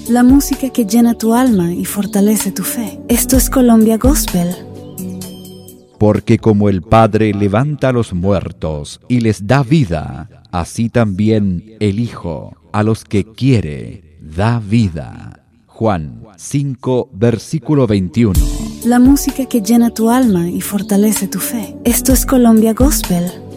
la música que llena tu alma y fortalece tu fe. Esto es Colombia Gospel. Porque como el Padre levanta a los muertos y les da vida, así también el Hijo a los que quiere da vida. Juan 5, versículo 21. La música que llena tu alma y fortalece tu fe. Esto es Colombia Gospel.